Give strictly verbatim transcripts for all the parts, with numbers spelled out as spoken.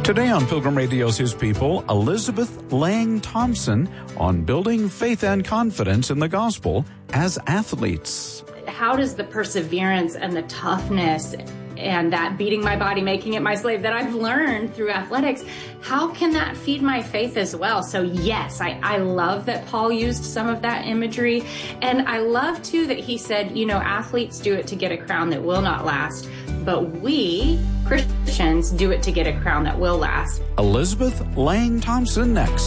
Today on Pilgrim Radio's His People, Elizabeth Lang Thompson on building faith and confidence in the gospel as athletes. How does the perseverance and the toughness and that beating my body, making it my slave that I've learned through athletics, how can that feed my faith as well? So yes, I, I love that Paul used some of that imagery. And I love too that he said, you know, athletes do it to get a crown that will not last, but we Christians do it to get a crown that will last. Elizabeth Lang Thompson next.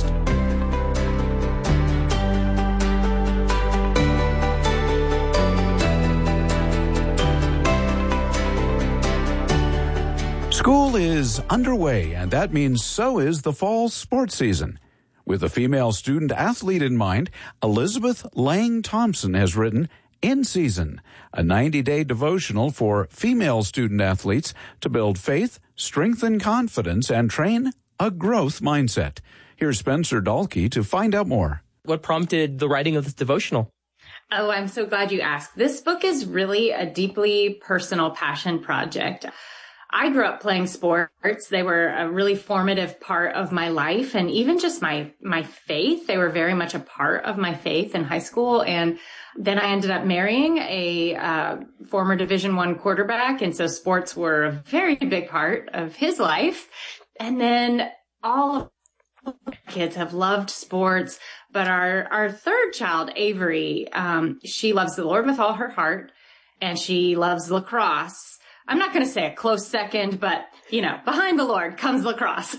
School is underway, and that means so is the fall sports season. With a female student athlete in mind, Elizabeth Lang Thompson has written In Season, a ninety-day devotional for female student athletes to build faith, strengthen confidence, and train a growth mindset. Here's Spencer Dahlke to find out more. What prompted the writing of this devotional? Oh, I'm so glad you asked. This book is really a deeply personal passion project. I grew up playing sports. They were a really formative part of my life and even just my, my faith. They were very much a part of my faith in high school. And then I ended up marrying a uh, former Division One quarterback. And so sports were a very big part of his life. And then all of my kids have loved sports. But our, our third child, Avery, um, she loves the Lord with all her heart. And she loves lacrosse. I'm not going to say a close second, but, you know, behind the Lord comes lacrosse.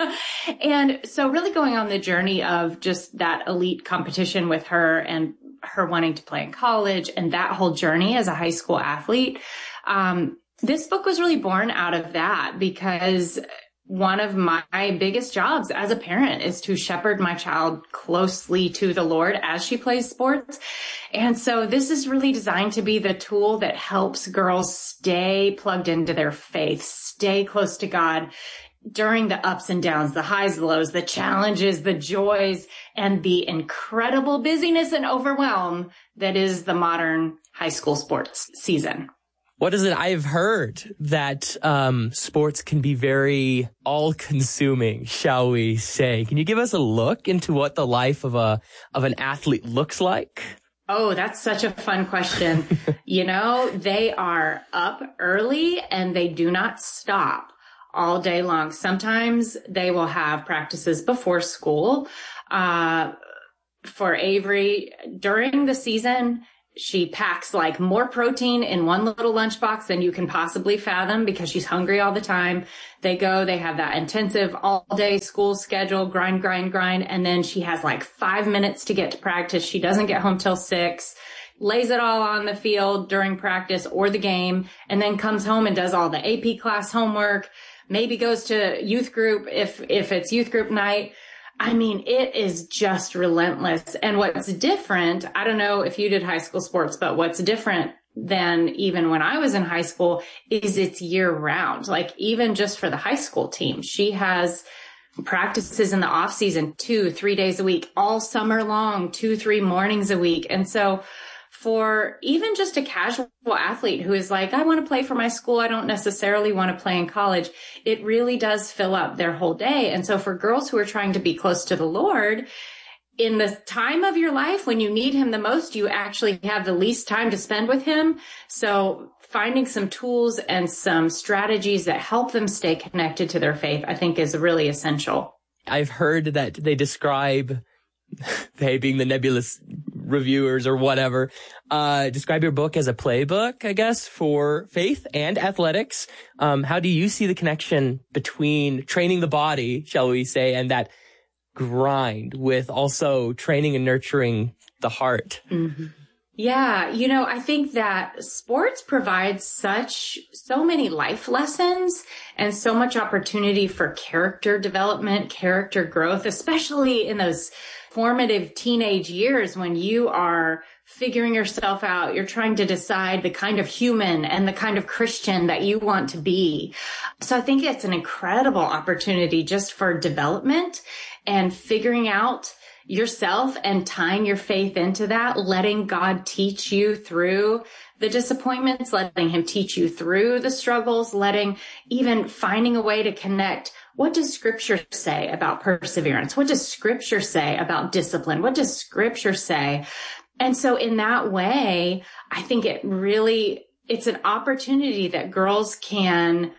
And so really going on the journey of just that elite competition with her and her wanting to play in college and that whole journey as a high school athlete. Um, this book was really born out of that because one of my biggest jobs as a parent is to shepherd my child closely to the Lord as she plays sports. And so this is really designed to be the tool that helps girls stay plugged into their faith, stay close to God during the ups and downs, the highs, the lows, the challenges, the joys, and the incredible busyness and overwhelm that is the modern high school sports season. What is it? I've heard that um, sports can be very all-consuming, shall we say. Can you give us a look into what the life of a of an athlete looks like? Oh, that's such a fun question. You know, they are up early and they do not stop all day long. Sometimes they will have practices before school. Uh, for Avery, during the season, she packs like more protein in one little lunchbox than you can possibly fathom because she's hungry all the time. They go, they have that intensive all day school schedule, grind, grind, grind. And then she has like five minutes to get to practice. She doesn't get home till six, lays it all on the field during practice or the game, and then comes home and does all the A P class homework, maybe goes to youth group if, if it's youth group night. I mean, it is just relentless. And what's different, I don't know if you did high school sports, but what's different than even when I was in high school is it's year round. Like even just for the high school team, she has practices in the off season, two, three days a week, all summer long, two, three mornings a week. And so for even just a casual athlete who is like, I want to play for my school, I don't necessarily want to play in college, it really does fill up their whole day. And so for girls who are trying to be close to the Lord, in the time of your life when you need him the most, you actually have the least time to spend with him. So finding some tools and some strategies that help them stay connected to their faith, I think is really essential. I've heard that they describe, they being the nebulous reviewers or whatever, uh, describe your book as a playbook, I guess, for faith and athletics. Um, how do you see the connection between training the body, shall we say, and that grind with also training and nurturing the heart? Mm-hmm. Yeah, you know, I think that sports provides such, so many life lessons and so much opportunity for character development, character growth, especially in those formative teenage years when you are figuring yourself out. You're trying to decide the kind of human and the kind of Christian that you want to be. So I think it's an incredible opportunity just for development and figuring out yourself and tying your faith into that, letting God teach you through the disappointments, letting him teach you through the struggles, letting even finding a way to connect. What does scripture say about perseverance? What does scripture say about discipline? What does scripture say? And so in that way, I think it really, it's an opportunity that girls can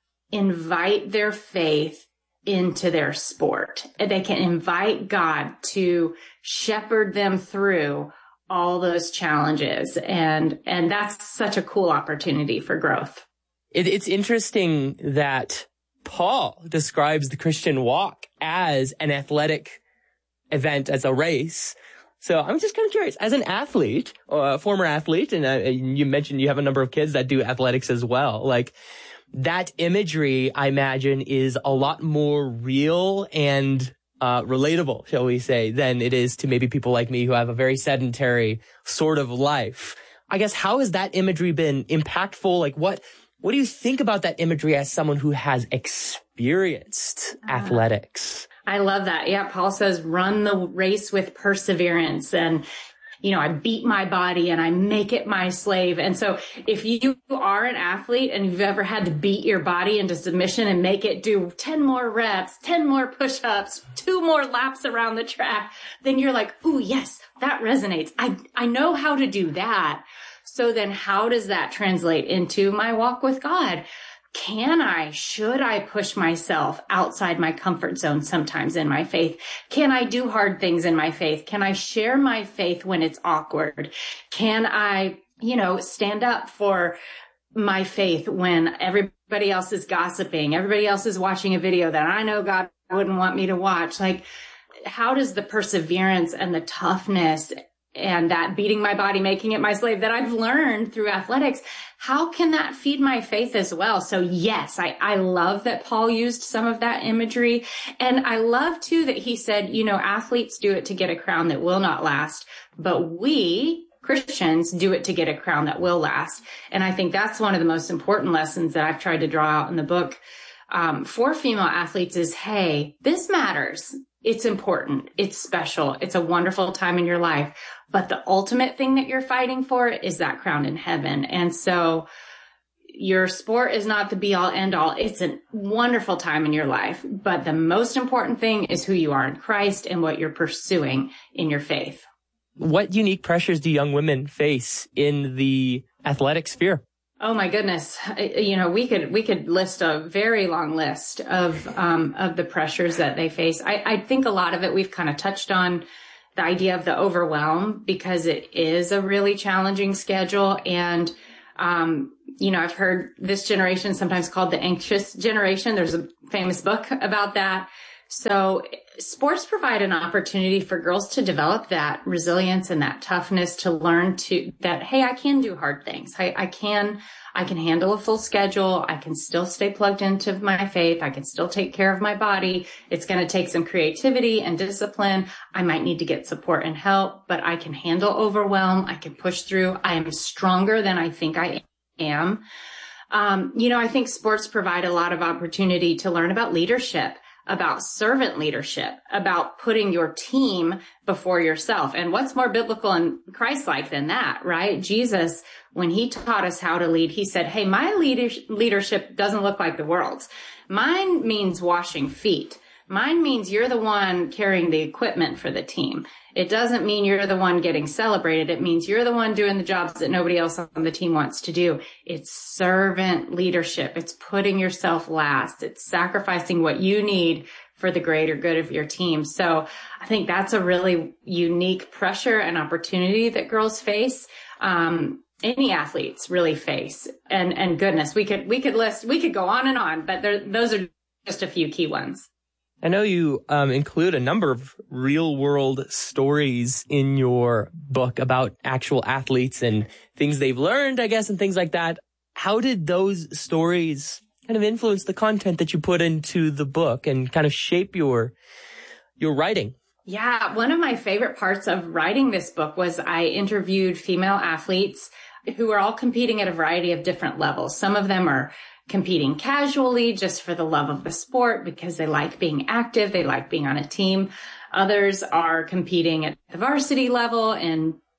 invite their faith into their sport. They can invite God to shepherd them through all those challenges. And, and that's such a cool opportunity for growth. It, it's interesting that Paul describes the Christian walk as an athletic event, as a race. So I'm just kind of curious, as an athlete, or a former athlete, and uh, you mentioned you have a number of kids that do athletics as well, like that imagery, I imagine, is a lot more real and uh relatable, shall we say, than it is to maybe people like me who have a very sedentary sort of life. I guess, how has that imagery been impactful? Like, what what do you think about that imagery as someone who has experienced uh, athletics? I love that. Yeah, Paul says, run the race with perseverance. And, you know, I beat my body and I make it my slave. And so if you are an athlete and you've ever had to beat your body into submission and make it do ten more reps, ten more push-ups, two more laps around the track, then you're like, ooh, yes, that resonates. I, I know how to do that. So then how does that translate into my walk with God? Can I, should I push myself outside my comfort zone sometimes in my faith? Can I do hard things in my faith? Can I share my faith when it's awkward? Can I, you know, stand up for my faith when everybody else is gossiping? Everybody else is watching a video that I know God wouldn't want me to watch. Like, how does the perseverance and the toughness and that beating my body, making it my slave that I've learned through athletics, how can that feed my faith as well? So yes, I, I love that Paul used some of that imagery. And I love too that he said, you know, athletes do it to get a crown that will not last, but we Christians do it to get a crown that will last. And I think that's one of the most important lessons that I've tried to draw out in the book um, for female athletes is, hey, this matters. It's important. It's special. It's a wonderful time in your life. But the ultimate thing that you're fighting for is that crown in heaven. And so your sport is not the be all end all. It's a wonderful time in your life. But the most important thing is who you are in Christ and what you're pursuing in your faith. What unique pressures do young women face in the athletic sphere? Oh my goodness. You know, we could, we could list a very long list of, um, of the pressures that they face. I, I think a lot of it we've kind of touched on, the idea of the overwhelm, because it is a really challenging schedule. And, um, you know, I've heard this generation sometimes called the anxious generation. There's a famous book about that. So sports provide an opportunity for girls to develop that resilience and that toughness, to learn to that, hey, I can do hard things. I, I can, I can handle a full schedule. I can still stay plugged into my faith. I can still take care of my body. It's going to take some creativity and discipline. I might need to get support and help, but I can handle overwhelm. I can push through. I am stronger than I think I am. Um, you know, I think sports provide a lot of opportunity to learn about leadership, about servant leadership, about putting your team before yourself. And what's more biblical and Christ-like than that, right? Jesus, when he taught us how to lead, he said, hey, my leadership doesn't look like the world's. Mine means washing feet. Mine means you're the one carrying the equipment for the team. It doesn't mean you're the one getting celebrated. It means you're the one doing the jobs that nobody else on the team wants to do. It's servant leadership. It's putting yourself last. It's sacrificing what you need for the greater good of your team. So I think that's a really unique pressure and opportunity that girls face. Um, any athletes really face. And, and goodness, we could, we could list, we could go on and on, but there, those are just a few key ones. I know you um, include a number of real-world stories in your book about actual athletes and things they've learned, I guess, and things like that. How did those stories kind of influence the content that you put into the book and kind of shape your your writing? Yeah, one of my favorite parts of writing this book was I interviewed female athletes who are all competing at a variety of different levels. Some of them are competing casually just for the love of the sport because they like being active. They like being on a team. Others are competing at the varsity level and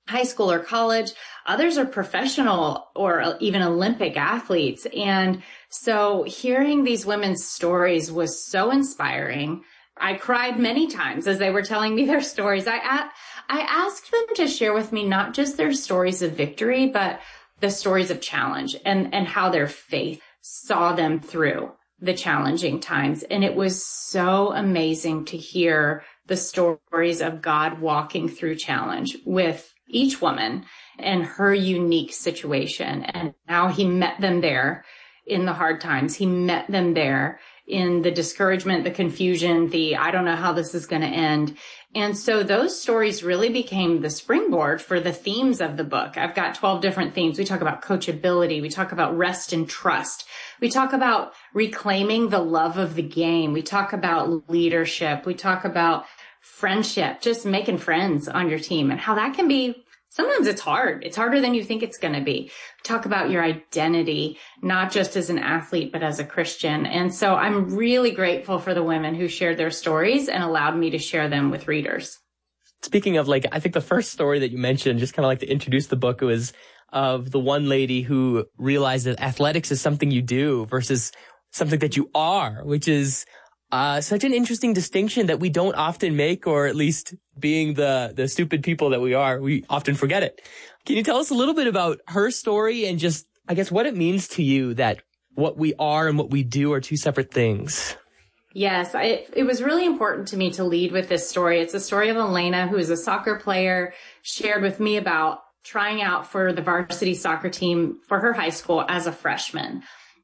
high school or college. Others are professional or even Olympic athletes. And so hearing these women's stories was so inspiring. I cried many times as they were telling me their stories. I, I asked them to share with me not just their stories of victory, but the stories of challenge and, and how their faith saw them through the challenging times. And it was so amazing to hear the stories of God walking through challenge with each woman and her unique situation, and how he met them there in the hard times. He met them there in the discouragement, the confusion, the I don't know how this is going to end. And so those stories really became the springboard for the themes of the book. I've got twelve different themes. We talk about coachability. We talk about rest and trust. We talk about reclaiming the love of the game. We talk about leadership. We talk about friendship, just making friends on your team, and how that can be, sometimes it's hard. It's harder than you think it's going to be. Talk about your identity, not just as an athlete, but as a Christian. And so I'm really grateful for the women who shared their stories and allowed me to share them with readers. Speaking of, like, I think the first story that you mentioned, just kind of like to introduce the book, was of the one lady who realized that athletics is something you do versus something that you are, which is Uh, such an interesting distinction that we don't often make, or at least being the, the stupid people that we are, we often forget it. Can you tell us a little bit about her story and just, I guess, what it means to you that what we are and what we do are two separate things? Yes, I, it was really important to me to lead with this story. It's a story of Elena, who is a soccer player, shared with me about trying out for the varsity soccer team for her high school as a freshman.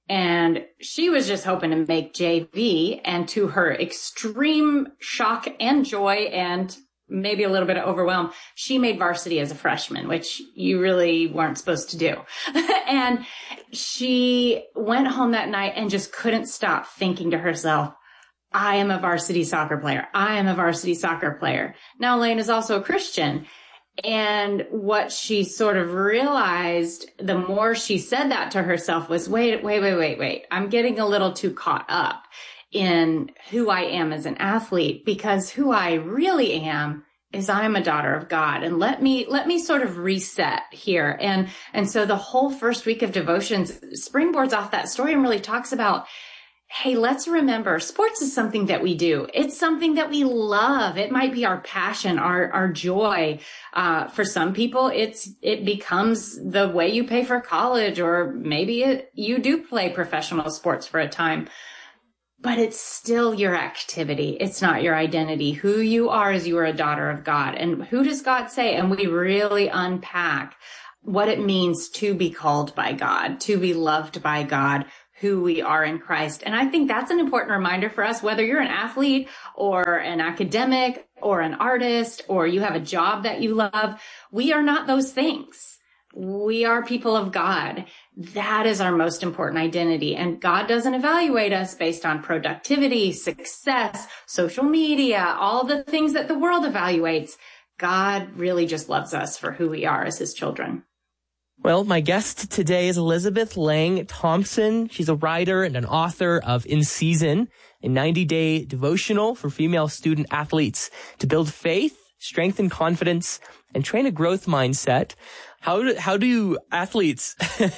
And she was just hoping to make J V, and to her extreme shock and joy and maybe a little bit of overwhelm, she made varsity as a freshman, which you really weren't supposed to do. And she went home that night and just couldn't stop thinking to herself, I am a varsity soccer player. I am a varsity soccer player. Now, Elaine is also a Christian. And what she sort of realized the more she said that to herself was, wait, wait, wait, wait, wait. I'm getting a little too caught up in who I am as an athlete, because who I really am is I'm a daughter of God. And let me, let me sort of reset here. And, and so the whole first week of devotions springboards off that story and really talks about, hey, let's remember sports is something that we do. It's something that we love. It might be our passion, our, our joy. Uh, for some people, it's, it becomes the way you pay for college, or maybe it, you do play professional sports for a time, but it's still your activity. It's not your identity. Who you are is you are a daughter of God. And who does God say? And we really unpack what it means to be called by God, to be loved by God, who we are in Christ. And I think that's an important reminder for us, whether you're an athlete or an academic or an artist, or you have a job that you love. We are not those things. We are people of God. That is our most important identity. And God doesn't evaluate us based on productivity, success, social media, all the things that the world evaluates. God really just loves us for who we are as his children. Well, my guest today is Elizabeth Lang Thompson. She's a writer and an author of In Season, a ninety-day devotional for female student athletes to build faith, strengthen confidence, and train a growth mindset. How do, how do athletes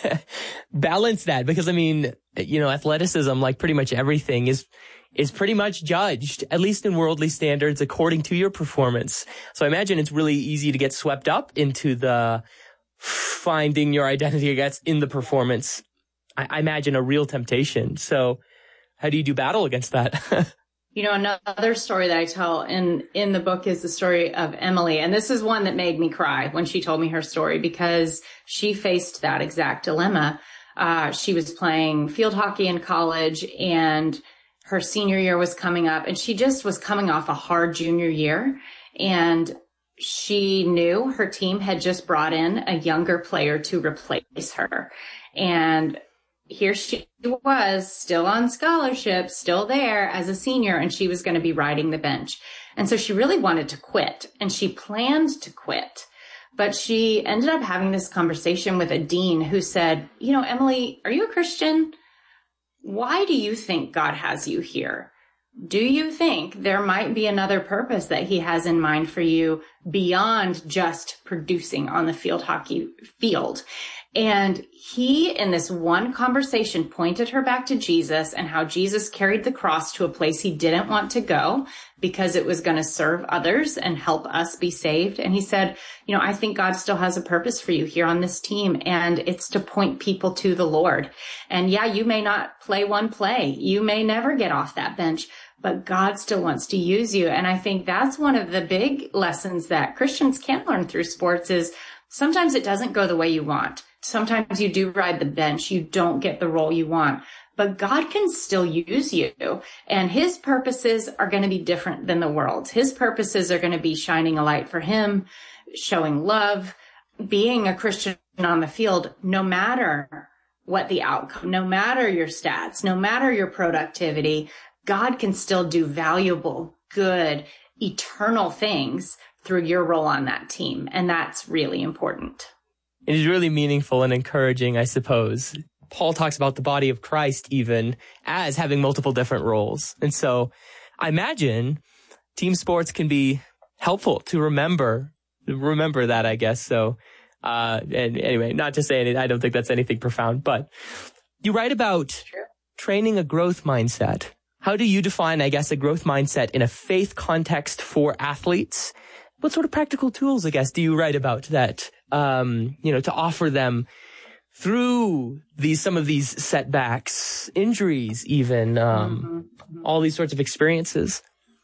balance that? Because, I mean, you know, athleticism, like pretty much everything, is is pretty much judged, at least in worldly standards, according to your performance. So I imagine it's really easy to get swept up into the finding your identity, I guess, in the performance. I, I imagine a real temptation. So how do you do battle against that? You know, another story that I tell in, in the book is the story of Emily. And this is one that made me cry when she told me her story, because she faced that exact dilemma. Uh, she was playing field hockey in college, and her senior year was coming up, and she just was coming off a hard junior year. And she knew her team had just brought in a younger player to replace her. And here she was, still on scholarship, still there as a senior, and she was going to be riding the bench. And so she really wanted to quit, and she planned to quit. But she ended up having this conversation with a dean who said, you know, Emily, are you a Christian? Why do you think God has you here? do you think there might be another purpose that he has in mind for you beyond just producing on the field hockey field? And he, in this one conversation, pointed her back to Jesus and how Jesus carried the cross to a place he didn't want to go because it was going to serve others and help us be saved. And he said, you know, I think God still has a purpose for you here on this team, and it's to point people to the Lord. And yeah, you may not play one play. You may never get off that bench, but God still wants to use you. And I think that's one of the big lessons that Christians can learn through sports is sometimes it doesn't go the way you want. Sometimes you do ride the bench. You don't get the role you want, but God can still use you, and his purposes are going to be different than the world's. His purposes are going to be shining a light for him, showing love, being a Christian on the field, no matter what the outcome, no matter your stats, no matter your productivity. God can still do valuable, good, eternal things through your role on that team. And that's really important. It is really meaningful and encouraging, I suppose. Paul talks about the body of Christ even as having multiple different roles. And so I imagine team sports can be helpful to remember, remember that, I guess. So, uh, and anyway, not to say anything, I don't think that's anything profound, but you write about True. training a growth mindset. How do you define, I guess, a growth mindset in a faith context for athletes? What sort of practical tools, I guess, do you write about that, um, you know, to offer them through these, some of these setbacks, injuries, even, um, mm-hmm. all these sorts of experiences?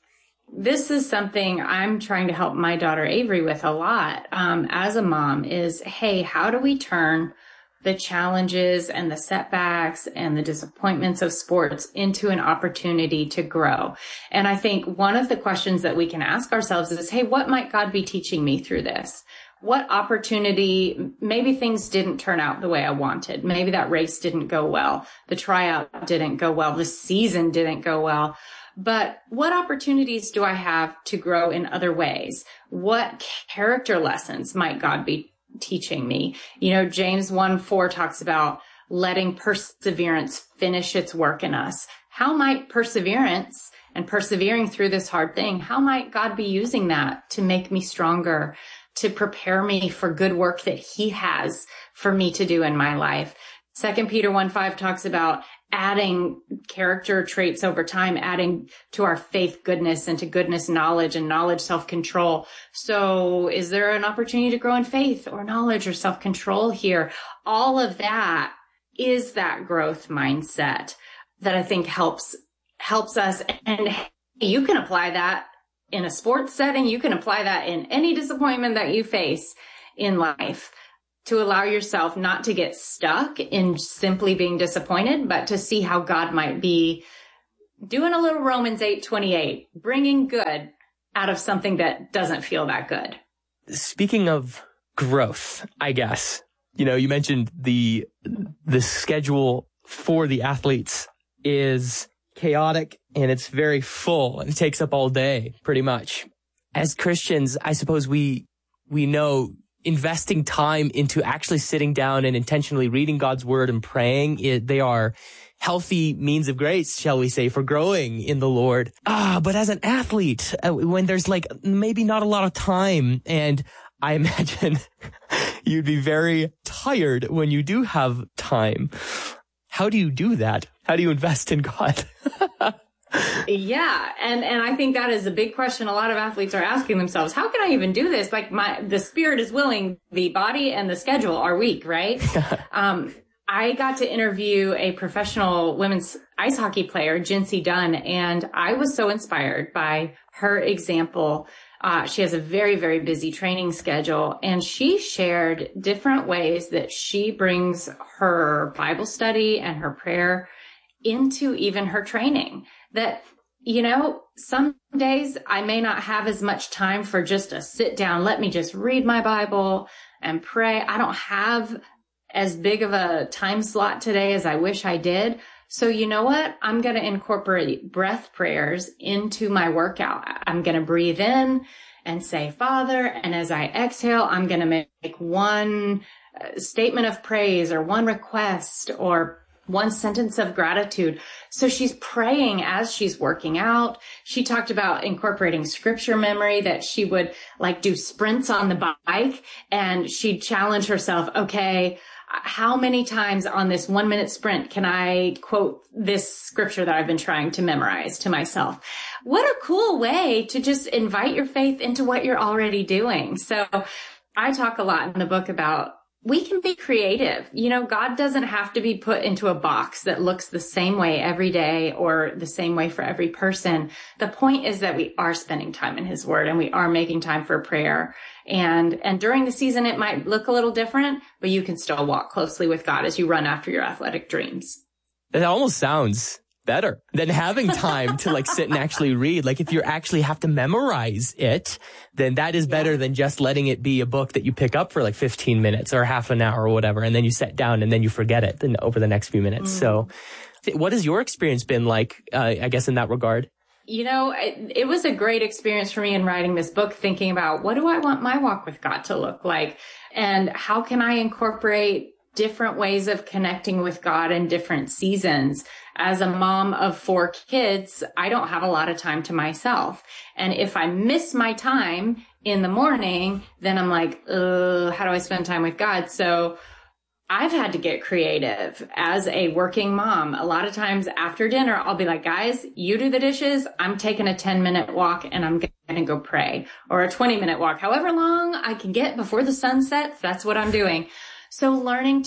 This is something I'm trying to help my daughter Avery with a lot, um, as a mom is, hey, how do we turn the challenges and the setbacks and the disappointments of sports into an opportunity to grow? And I think one of the questions that we can ask ourselves is, hey, what might God be teaching me through this? What opportunity, maybe things didn't turn out the way I wanted. Maybe that race didn't go well. The tryout didn't go well. The season didn't go well. But what opportunities do I have to grow in other ways? What character lessons might God be teaching me? You know, James one four talks about letting perseverance finish its work in us. How might perseverance and persevering through this hard thing, how might God be using that to make me stronger, to prepare me for good work that he has for me to do in my life? Second Peter one five talks about adding character traits over time, adding to our faith goodness, and to goodness knowledge, and knowledge self-control. So is there an opportunity to grow in faith or knowledge or self-control here? All of that is that growth mindset that I think helps helps us. And you can apply that in a sports setting. You can apply that in any disappointment that you face in life, to allow yourself not to get stuck in simply being disappointed, but to see how God might be doing a little Romans eight twenty-eight, bringing good out of something that doesn't feel that good. Speaking of growth, I guess, you know, you mentioned the, the schedule for the athletes is chaotic and it's very full and it takes up all day pretty much. As Christians, I suppose we, we know investing time into actually sitting down and intentionally reading God's word and praying, it, they are healthy means of grace, shall we say, for growing in the Lord. Ah, but as an athlete, uh, when there's like maybe not a lot of time, and I imagine you'd be very tired when you do have time. How do you do that? How do you invest in God? Yeah. And, and I think that is a big question a lot of athletes are asking themselves. How can I even do this? Like my, the spirit is willing, the body and the schedule are weak, right? um, I got to interview a professional women's ice hockey player, Jinsey Dunn, and I was so inspired by her example. Uh, she has a very, very busy training schedule, and she shared different ways that she brings her Bible study and her prayer into even her training. That, you know, some days I may not have as much time for just a sit down, let me just read my Bible and pray. I don't have as big of a time slot today as I wish I did. So you know what? I'm going to incorporate breath prayers into my workout. I'm going to breathe in and say, Father, and as I exhale, I'm going to make one statement of praise or one request or one sentence of gratitude. So she's praying as she's working out. She talked about incorporating scripture memory, that she would like do sprints on the bike, and she'd challenge herself. Okay, how many times on this one minute sprint can I quote this scripture that I've been trying to memorize to myself? What a cool way to just invite your faith into what you're already doing. So I talk a lot in the book about we can be creative. You know, God doesn't have to be put into a box that looks the same way every day or the same way for every person. The point is that we are spending time in his word and we are making time for prayer. And, and during the season, it might look a little different, but you can still walk closely with God as you run after your athletic dreams. That almost sounds better than having time to like sit and actually read. Like if you actually have to memorize it, then that is better yeah. than just letting it be a book that you pick up for like fifteen minutes or half an hour or whatever. And then you sit down and then you forget it then over the next few minutes. Mm. So what has your experience been like, uh, I guess in that regard? You know, it, it was a great experience for me in writing this book, thinking about what do I want my walk with God to look like? And how can I incorporate different ways of connecting with God in different seasons? As a mom of four kids, I don't have a lot of time to myself. And if I miss my time in the morning, then I'm like, uh, how do I spend time with God? So I've had to get creative as a working mom. A lot of times after dinner, I'll be like, guys, you do the dishes. I'm taking a ten minute walk and I'm going to go pray, or a twenty minute walk, however long I can get before the sun sets. That's what I'm doing. So learning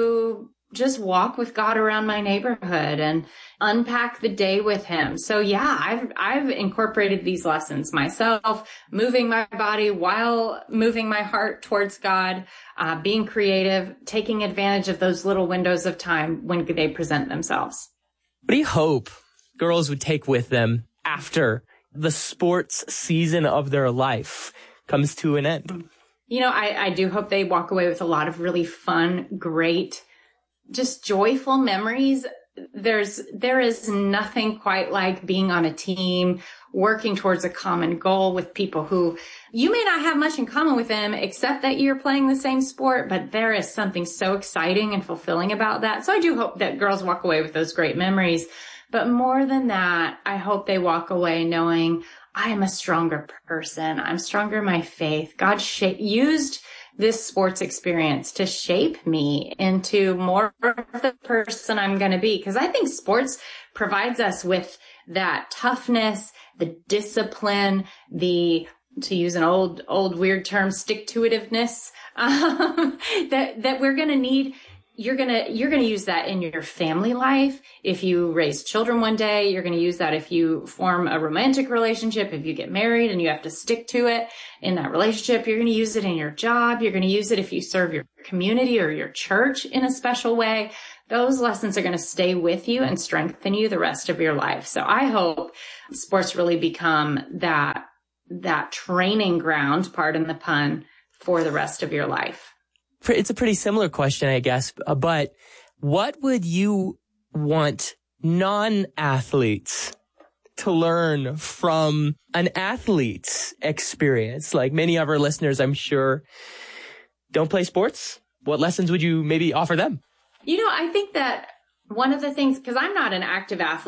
to just walk with God around my neighborhood and unpack the day with him. So yeah, I've, I've incorporated these lessons myself, moving my body while moving my heart towards God, uh, being creative, taking advantage of those little windows of time when they present themselves. What do you hope girls would take with them after the sports season of their life comes to an end? You know, I, I do hope they walk away with a lot of really fun, great, just joyful memories. There's, there is nothing quite like being on a team, working towards a common goal with people who you may not have much in common with them, except that you're playing the same sport, but there is something so exciting and fulfilling about that. So I do hope that girls walk away with those great memories. But more than that, I hope they walk away knowing I am a stronger person. I'm stronger in my faith. God sh- used this sports experience to shape me into more of the person I'm going to be. Because I think sports provides us with that toughness, the discipline, the, to use an old, old weird term, stick-to-itiveness, um, that, that we're going to need. You're going to, you're going to use that in your family life. If you raise children one day, you're going to use that if you form a romantic relationship, if you get married and you have to stick to it in that relationship, you're going to use it in your job. You're going to use it if you serve your community or your church in a special way. Those lessons are going to stay with you and strengthen you the rest of your life. So I hope sports really become that, that training ground, pardon the pun, for the rest of your life. It's a pretty similar question, I guess, but what would you want non-athletes to learn from an athlete's experience? Like many of our listeners, I'm sure, don't play sports. What lessons would you maybe offer them? You know, I think that one of the things, because I'm not an active athlete